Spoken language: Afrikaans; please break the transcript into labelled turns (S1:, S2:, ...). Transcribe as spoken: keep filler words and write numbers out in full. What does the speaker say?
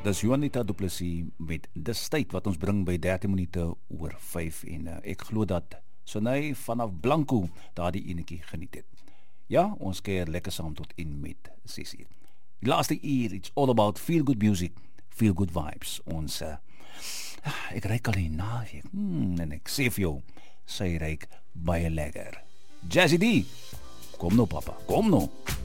S1: Dis Juanita Du Plessis met Dis Tyd wat ons bring by dertien minute oor vyf en uh, ek glo dat Sonay vanaf Blanco daardie enetjie geniet het. Ja, ons keer lekker saam tot in met ses uur. Die laaste uur, it's all about feel good music, feel good vibes. Ons, uh, ek reik al die naweek, hmm, en ek sê vir jou, sy reik baie lekker. Jazzy D, kom nou papa, kom nou.